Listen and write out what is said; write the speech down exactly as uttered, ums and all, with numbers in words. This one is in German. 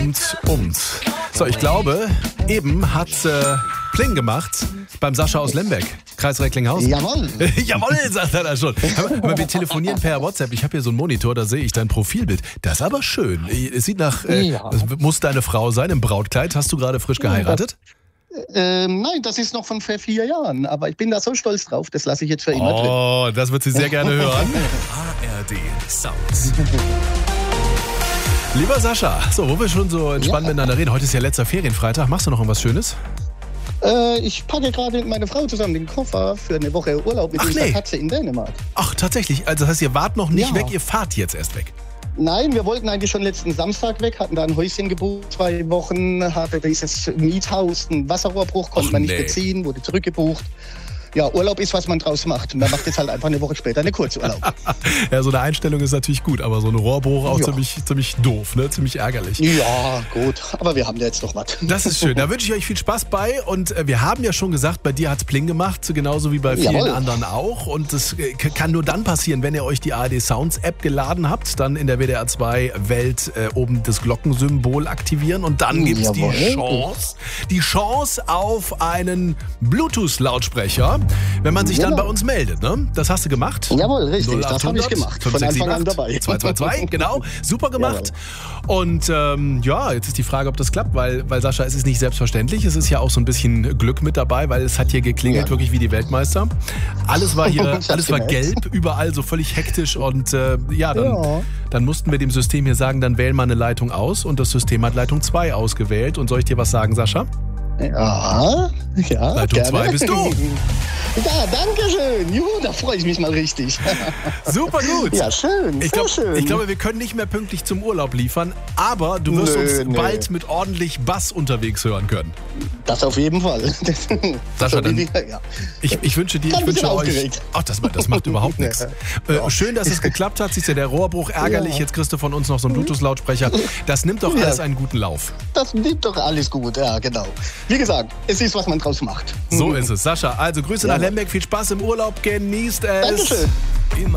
und und. So, ich glaube, eben hat äh, Pling gemacht beim Sascha aus Lemberg, Kreis Recklinghausen. Jawohl. Jawohl, sagt er da schon. Hör mal, wir telefonieren per WhatsApp. Ich habe hier so einen Monitor, da sehe ich dein Profilbild. Das ist aber schön. Es sieht nach, äh, Ja. es muss deine Frau sein im Brautkleid. Hast du gerade frisch geheiratet? Ähm, nein, das ist noch von vor vier Jahren. Aber ich bin da so stolz drauf, das lasse ich jetzt für immer drin. Oh, das wird sie sehr gerne hören. A R D Sounds. Lieber Sascha, so, wo wir schon so entspannt Ja. miteinander reden. Heute ist ja letzter Ferienfreitag. Machst du noch irgendwas Schönes? Äh, ich packe gerade mit meiner Frau zusammen den Koffer für eine Woche Urlaub mit Ach, unserer nee. Katze in Dänemark. Ach, tatsächlich. Also das heißt, ihr wart noch nicht Ja. weg, ihr fahrt jetzt erst weg. Nein, wir wollten eigentlich schon letzten Samstag weg, hatten da ein Häuschen gebucht, zwei Wochen, hatte dieses Miethaus, ein Wasserrohrbruch, konnte Ach, man nicht nee. beziehen, wurde zurückgebucht. Ja, Urlaub ist, was man draus macht. Man macht jetzt halt einfach eine Woche später eine Kurzurlaub. Ja, so eine Einstellung ist natürlich gut, aber so ein Rohrbruch auch Ja. ziemlich, ziemlich doof, ne? Ziemlich ärgerlich. Ja, gut, aber wir haben ja jetzt noch was. Das ist schön. Da wünsche ich euch viel Spaß bei. Und äh, wir haben ja schon gesagt, bei dir hat's Pling gemacht, so genauso wie bei vielen Jawohl. anderen auch. Und das äh, k- kann nur dann passieren, wenn ihr euch die A R D Sounds App geladen habt. Dann in der W D R zwei Welt äh, oben das Glockensymbol aktivieren. Und dann gibt's die Jawohl. Chance, die Chance auf einen Bluetooth-Lautsprecher, wenn man sich dann Genau. bei uns meldet. Ne? Das hast du gemacht. Jawohl, richtig, null das acht habe ich hundert, gemacht. fünf Von sechs Anfang sieben an acht, dabei. zwei zwei zwei, genau. Super gemacht. Und ähm, ja, jetzt ist die Frage, ob das klappt, weil, weil Sascha, es ist nicht selbstverständlich. Es ist ja auch so ein bisschen Glück mit dabei, weil es hat hier geklingelt, Ja. wirklich wie die Weltmeister. Alles war hier, Ich hab's alles war gemerkt. gelb, überall so völlig hektisch. Und äh, ja, dann, Ja. dann mussten wir dem System hier sagen, dann wählen wir eine Leitung aus. Und das System hat Leitung zwei ausgewählt. Und soll ich dir was sagen, Sascha? Ja, ja. Leitung gerne. zwei bist du. Ja, danke schön. Juhu, da freue ich mich mal richtig. Super gut. Ja, schön. Ich, sehr glaub, schön. ich glaube, wir können nicht mehr pünktlich zum Urlaub liefern, aber du wirst Nö, uns nö. bald mit ordentlich Bass unterwegs hören können. Das auf jeden Fall. Das, Sascha, so dann- wie wir- ja. Ich, ich wünsche dir, Bin ich ein wünsche bisschen euch. aufgeregt. Ach, das, das macht überhaupt nichts. Äh, schön, dass es geklappt hat. Siehst du, der Rohrbruch ärgerlich. Ja. Jetzt kriegst du von uns noch so einen Bluetooth-Lautsprecher. Das nimmt doch Ja. alles einen guten Lauf. Das nimmt doch alles gut, ja, genau. Wie gesagt, es ist, was man draus macht. So ist es. Sascha, also Grüße nach Jawohl. Lemberg. Viel Spaß im Urlaub. Genießt es. Dankeschön. Immer